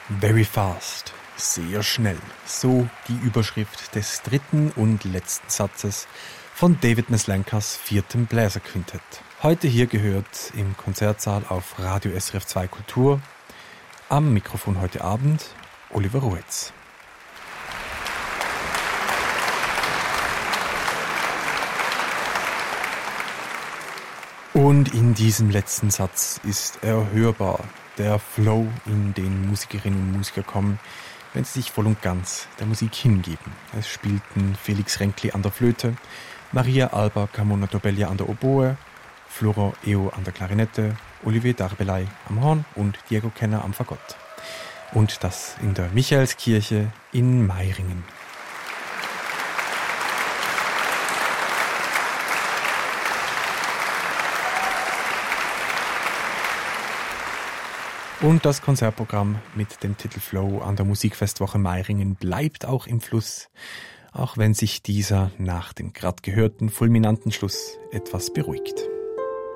Very fast, sehr schnell. So die Überschrift des dritten und letzten Satzes von David Maslankas viertem Bläserquintett. Heute hier gehört im Konzertsaal auf Radio SRF 2 Kultur. Am Mikrofon heute Abend Oliver Ruetz. Und in diesem letzten Satz ist erhörbar der Flow, in den Musikerinnen und Musiker kommen, wenn sie sich voll und ganz der Musik hingeben. Es spielten Felix Renkli an der Flöte, Maria Alba Carmona Dobellia an der Oboe, Florent Eo an der Klarinette, Olivier Darbelay am Horn und Diego Kenner am Fagott. Und das in der Michaelskirche in Meiringen. Und das Konzertprogramm mit dem Titel Flow an der Musikfestwoche Meiringen bleibt auch im Fluss, auch wenn sich dieser nach dem gerade gehörten fulminanten Schluss etwas beruhigt.